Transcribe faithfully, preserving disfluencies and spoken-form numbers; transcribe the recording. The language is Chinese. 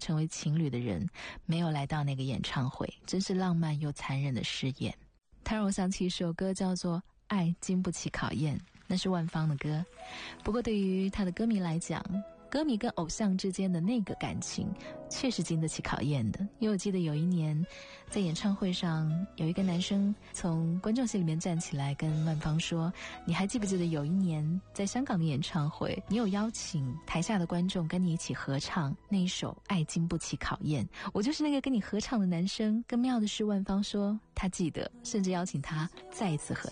成为情侣的人没有来到那个演唱会，真是浪漫又残忍的誓言。它让我想起一首歌叫做《爱经不起考验》，那是万芳的歌。不过对于他的歌迷来讲，歌迷跟偶像之间的那个感情确实经得起考验的。因为我记得有一年在演唱会上，有一个男生从观众席里面站起来跟万芳说，你还记不记得有一年在香港的演唱会，你有邀请台下的观众跟你一起合唱那一首《爱经不起考验》，我就是那个跟你合唱的男生。更妙的是，万芳说他记得，甚至邀请他再一次合